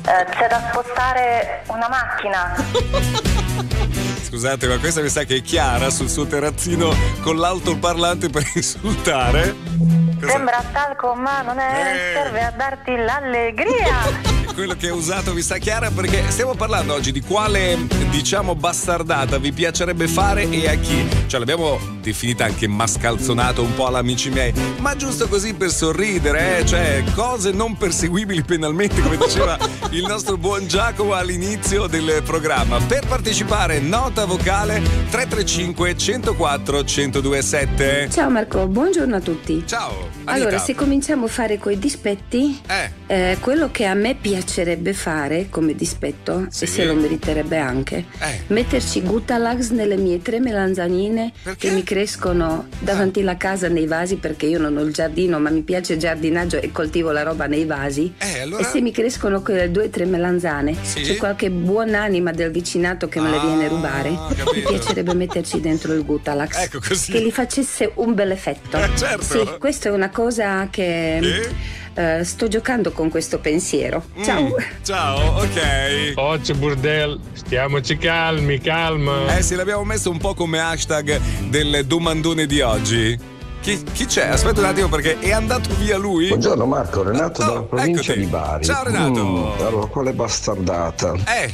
C'è da spostare una macchina. Scusate, ma questa mi sa che è Chiara sul suo terrazzino con l'altoparlante per insultare. Sembra talco, ma non è. Serve a darti l'allegria. Quello che ha usato mi sa Chiara, perché stiamo parlando oggi di quale, diciamo, bastardata vi piacerebbe fare e a chi. Cioè l'abbiamo definita anche mascalzonata un po' all'amici miei, ma giusto così per sorridere, cioè cose non perseguibili penalmente, come diceva il nostro buon Giacomo all'inizio del programma. Per partecipare, nota vocale 335 104 1027. Ciao Marco, buongiorno a tutti. Ciao Anita. Allora, se cominciamo a fare coi dispetti, quello che a me piacerebbe fare come dispetto, sì, e se lo meriterebbe anche, metterci Gutalax nelle mie 3 melanzanine. Perché? Che mi crescono davanti alla casa nei vasi, perché io non ho il giardino, ma mi piace il giardinaggio e coltivo la roba nei vasi. Allora... E se mi crescono quelle 2 o 3 melanzane, sì, c'è qualche buonanima del vicinato che me le viene a rubare, mi piacerebbe metterci dentro il Gutalax, ecco, così, che gli facesse un bel effetto. Certo. Sì, questa è una cosa che sto giocando con questo pensiero. Ciao. Ciao, ok. Oggi burdel, stiamoci calma. Sì, l'abbiamo messo un po' come hashtag del domandone di oggi. Chi c'è? Aspetta un attimo, perché è andato via lui. Buongiorno Marco, Renato dalla provincia eccoti di Bari. Ciao Renato. Allora, quale bastardata?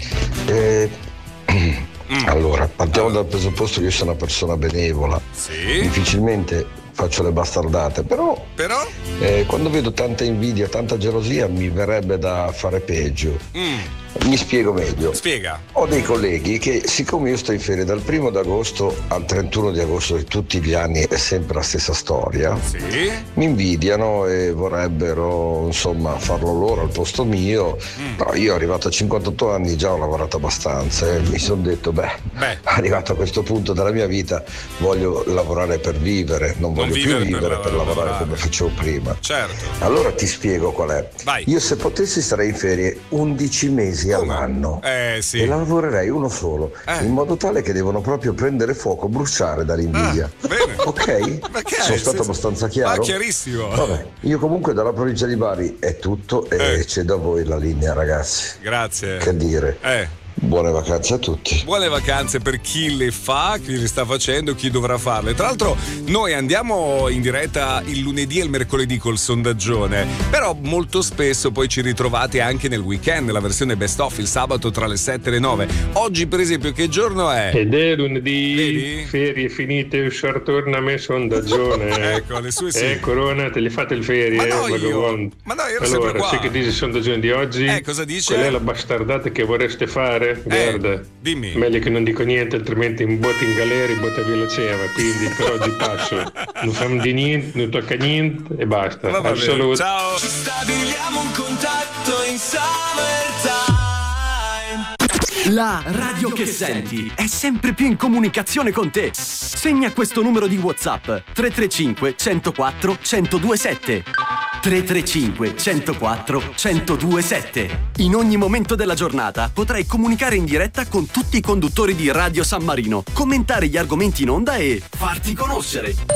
Allora, partiamo dal presupposto che io sono una persona benevola. Sì. Difficilmente faccio le bastardate, però quando vedo tanta invidia, tanta gelosia, mi verrebbe da fare peggio. Mi spiego meglio. Spiega. Ho dei colleghi che, siccome io sto in ferie dal 1 d'agosto al 31 di agosto di tutti gli anni, è sempre la stessa storia, sì, mi invidiano e vorrebbero insomma farlo loro al posto mio. Però io arrivato a 58 anni già ho lavorato abbastanza e mi sono detto arrivato a questo punto della mia vita voglio lavorare per vivere, non voglio più vivere per lavorare come facevo prima. Certo. Allora ti spiego qual è. Vai. Io se potessi starei in ferie 11 mesi all'anno sì, e lavorerei uno solo, in modo tale che devono proprio prendere fuoco, bruciare dall'invidia. Bene. Ok? Sono stato abbastanza chiaro? Chiarissimo. Vabbè, io comunque dalla provincia di Bari è tutto e cedo a voi la linea, ragazzi. Grazie. Che dire? Buone vacanze a tutti. Buone vacanze per chi le fa, chi le sta facendo, chi dovrà farle. Tra l'altro noi andiamo in diretta il lunedì e il mercoledì col sondaggione, però molto spesso poi ci ritrovate anche nel weekend, la versione best of il sabato tra le 7 e le 9. Oggi per esempio che giorno è? Ed è lunedì. Vedi? Ferie finite, uscire torna a me sondaggione. Ecco, le sue sì. Corona, te le fate le ferie. Ma no, io ero sempre qua. Sai che dice il sondaggone di oggi? Cosa dice? Qual è la bastardata che vorreste fare? Guarda, dimmi. Meglio che non dico niente, altrimenti in botta in galera, botta via la ceva. Quindi per oggi passo. Non famo di niente, non tocca niente e basta. Assoluto. Ciao. Ci stabiliamo un contatto in summertime. La radio che senti è sempre più in comunicazione con te. Segna questo numero di WhatsApp: 335 104 1027. 335 104 1027. In ogni momento della giornata potrai comunicare in diretta con tutti i conduttori di Radio San Marino, commentare gli argomenti in onda e farti conoscere.